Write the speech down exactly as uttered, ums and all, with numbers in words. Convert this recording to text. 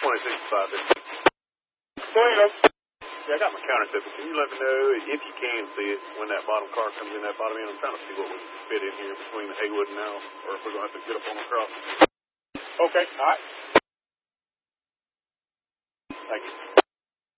twenty sixty-five there. Toledo. Yeah, I got my counter set, but can you let me know if you can see it when that bottom car comes in that bottom end? I'm trying to see what we can fit in here between the Haywood and now, or if we're going to have to get up on the cross. Okay, all right. Thank you.